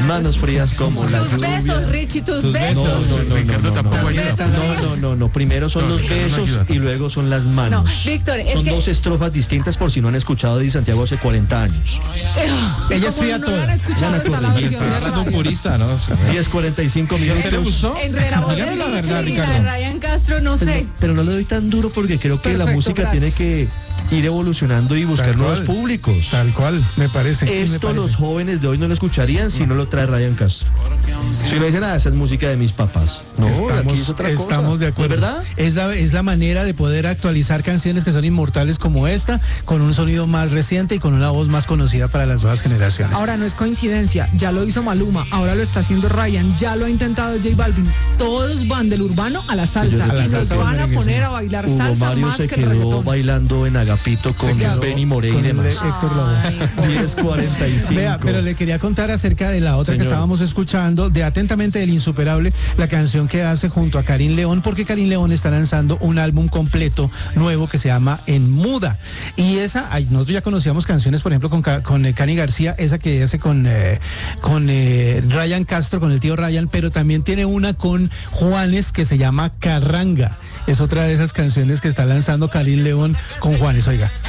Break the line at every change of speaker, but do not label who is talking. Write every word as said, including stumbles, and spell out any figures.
manos frías como la
Tus
lluvia.
besos, Richie, tus,
Tus
besos.
No, no, no,
Ricardo
no, no,
tampoco
no,
ayuda.
no, no, no, no, primero son
No,
los
Ricardo no
besos
ayuda.
y luego son las manos.
No, Víctor, es
Son
que...
dos estrofas distintas por si no han escuchado Di Santiago hace cuarenta años.
Ella es
Como
fría
no
toda.
lo han escuchado,
Van a
está la
corregir.
versión de
Está un
radio.
purista, ¿no? O sea,
diez cuarenta y cinco
¿A usted le
minutos.
gustó?
Entre la voz de
Dígame la verdad,
Richie y la de
Ricardo.
Ryan Castro, no
Pero,
sé.
pero no le doy tan duro porque creo que la
Perfecto,
música
gracias.
tiene que ir evolucionando y buscar
Tal
nuevos
cual.
públicos.
Tal cual, me parece. me
Esto
parece.
los jóvenes de hoy no lo escucharían si no lo trae Ryan Castro. Si no dicen, ah, esa es música de mis papás. No,
estamos,
aquí es otra cosa.
estamos de acuerdo.
¿No es verdad?
Es la, es la manera de poder actualizar canciones que son inmortales como esta, con un sonido más reciente y con una voz más conocida para las nuevas generaciones.
Ahora no es coincidencia, ya lo hizo Maluma, ahora lo está haciendo Ryan, ya lo ha intentado J Balvin. Todos van del urbano a la salsa
A la
y
salsa
nos van a
merengue,
poner
sí.
a bailar
Hugo
salsa
Mario
más
se
que el
quedó
reggaetón.
bailando en Agapito con
quedó
Benny Morey y
con el
demás.
de Héctor Lavoe.
diez cuarenta y cinco.
Vea, pero le quería contar acerca de la otra
Señor.
que estábamos escuchando, de Atentamente del Insuperable, la canción que hace junto a Karin León, porque Karin León está lanzando un álbum completo nuevo que se llama En Muda. Y esa, ay, nosotros ya conocíamos canciones, por ejemplo, con, Ca- con eh, Cani García, esa que hace con, eh, con eh, Ryan Castro, con el tío Ryan, pero también tiene una con Juanes que se llama Carranga. Es otra de esas canciones que está lanzando Karin León con Juanes, oiga.